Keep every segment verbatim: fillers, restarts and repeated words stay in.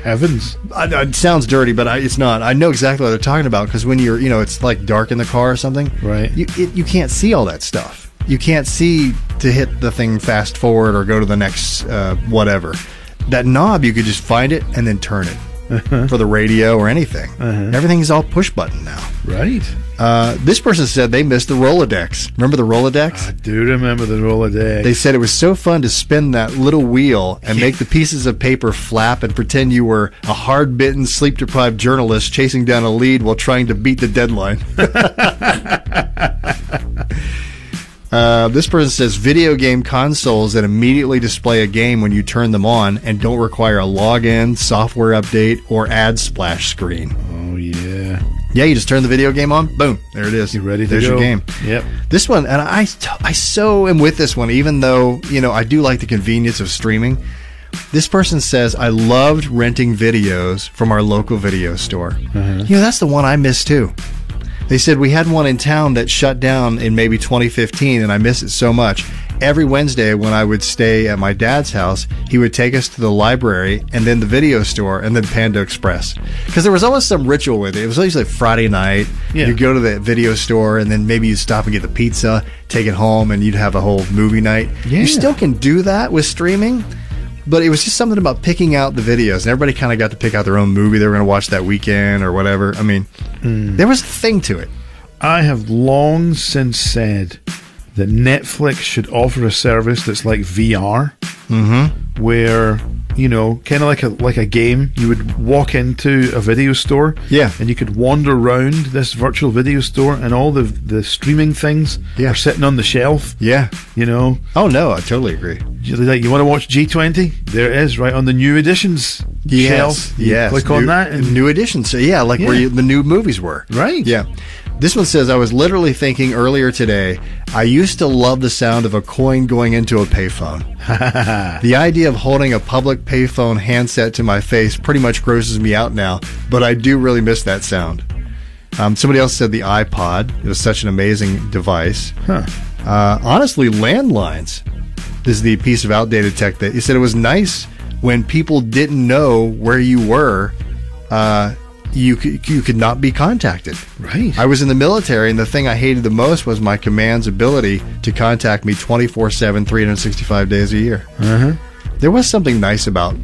heavens. I, it sounds dirty, but I, it's not. I know exactly what they're talking about, because when you're, you know, it's like dark in the car or something. Right. You it, you can't see all that stuff. You can't see to hit the thing fast forward or go to the next uh, whatever. That knob, you could just find it and then turn it. Uh-huh. For the radio or anything. Uh-huh. Everything's all push button now. Right. Uh, this person said they missed the Rolodex. Remember the Rolodex? I do remember the Rolodex. They said it was so fun to spin that little wheel and make the pieces of paper flap and pretend you were a hard-bitten, sleep-deprived journalist chasing down a lead while trying to beat the deadline. Uh, this person says video game consoles that immediately display a game when you turn them on and don't require a login, software update, or ad splash screen. Oh, yeah. Yeah, you just turn the video game on, boom, there it is. You're ready to There's go. your game. Yep. This one, and I, I so am with this one, even though, you know, I do like the convenience of streaming. This person says, I loved renting videos from our local video store. Uh-huh. You know, that's the one I miss too. They said we had one in town that shut down in maybe twenty fifteen, and I miss it so much. Every Wednesday when I would stay at my dad's house, he would take us to the library and then the video store and then Panda Express. Because there was always some ritual with it. It was always like Friday night. Yeah. You'd go to the video store and then maybe you'd stop and get the pizza, take it home, and you'd have a whole movie night. Yeah. You still can do that with streaming. But it was just something about picking out the videos. And everybody kind of got to pick out their own movie they were going to watch that weekend or whatever. I mean, mm. there was a thing to it. I have long since said that Netflix should offer a service that's like V R, mm-hmm. where, you know, kind of like a like a game. You would walk into a video store, yeah, and you could wander around this virtual video store, and all the the streaming things yeah. are sitting on the shelf. Yeah, you know. Oh no, I totally agree. You, like, you want to watch G twenty? There it is, right on the new editions yes. shelf. You yes, click new, on that, and new editions. So yeah, like yeah. where you, the new movies were. Right. Yeah. This one says, I was literally thinking earlier today, I used to love the sound of a coin going into a payphone. The idea of holding a public payphone handset to my face pretty much grosses me out now, but I do really miss that sound. Um, somebody else said the iPod. It was such an amazing device. Huh. Uh, honestly, landlines is the piece of outdated tech that you said it was nice when people didn't know where you were. Uh, You could, you could not be contacted. Right. I was in the military, and the thing I hated the most was my command's ability to contact me twenty-four seven, three hundred sixty-five days a year. Uh-huh. There was something nice about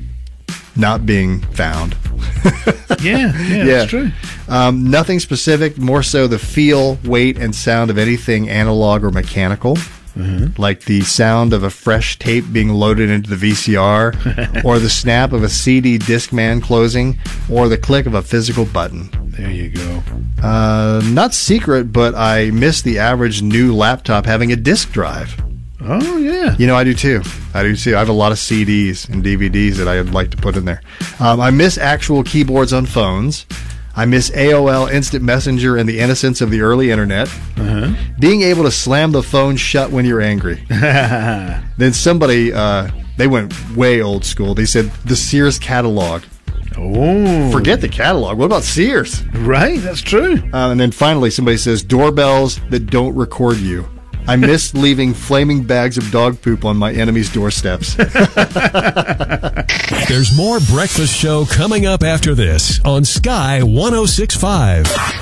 not being found. yeah, yeah, yeah, that's true. Um, nothing specific, more so the feel, weight, and sound of anything analog or mechanical. Mm-hmm. Like the sound of a fresh tape being loaded into the V C R, or the snap of a C D Discman closing, or the click of a physical button. There you go. Uh, not secret, but I miss the average new laptop having a disk drive. Oh, yeah. You know, I do too. I do too. I have a lot of C Ds and D V Ds that I'd like to put in there. Um, I miss actual keyboards on phones. I miss A O L Instant Messenger and the innocence of the early internet. Uh-huh. Being able to slam the phone shut when you're angry. Then somebody, uh, they went way old school. They said the Sears catalog. Oh. Forget the catalog. What about Sears? Right, that's true. Uh, and then finally somebody says doorbells that don't record you. I miss leaving flaming bags of dog poop on my enemy's doorsteps. There's more Breakfast Show coming up after this on Sky one oh six point five.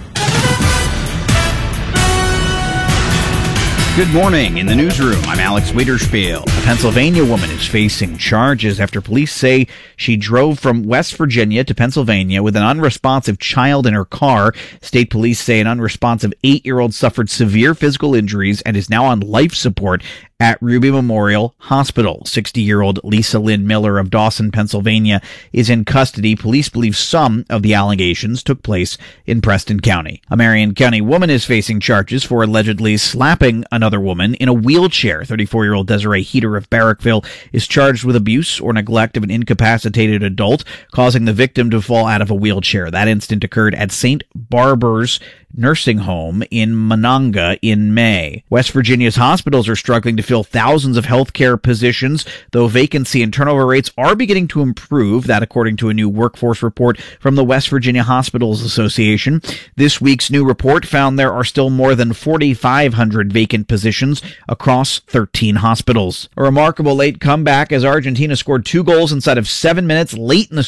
Good morning. In the newsroom, I'm Alex Wiederspiel. A Pennsylvania woman is facing charges after police say she drove from West Virginia to Pennsylvania with an unresponsive child in her car. State police say an unresponsive eight-year-old suffered severe physical injuries and is now on life support at Ruby Memorial Hospital. sixty-year-old Lisa Lynn Miller of Dawson, Pennsylvania, is in custody. Police believe some of the allegations took place in Preston County. A Marion County woman is facing charges for allegedly slapping another woman in a wheelchair. thirty-four-year-old Desiree Heater of Barrackville is charged with abuse or neglect of an incapacitated adult, causing the victim to fall out of a wheelchair. That incident occurred at Saint Barber's nursing home in Monongah in May. West Virginia's hospitals are struggling to fill thousands of healthcare positions, though vacancy and turnover rates are beginning to improve. That according to a new workforce report from the West Virginia Hospitals Association. This week's new report found there are still more than forty-five hundred vacant positions across thirteen hospitals. A remarkable late comeback as Argentina scored two goals inside of seven minutes late in the